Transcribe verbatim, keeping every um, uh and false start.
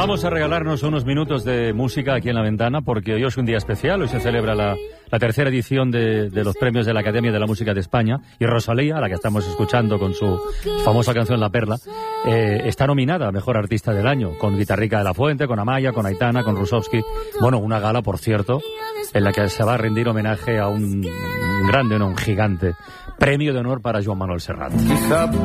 Vamos a regalarnos unos minutos de música aquí en La Ventana, porque hoy es un día especial. Hoy se celebra la, la tercera edición de, de los premios de la Academia de la Música de España, y Rosalía, la que estamos escuchando con su famosa canción La Perla, eh, está nominada a Mejor Artista del Año, con Guitarrica de la Fuente, con Amaya, con Aitana, con Rusovsky. Bueno, una gala, por cierto, en la que se va a rendir homenaje a un, un grande, no, un gigante. Premio de honor para Joan Manuel Serrat.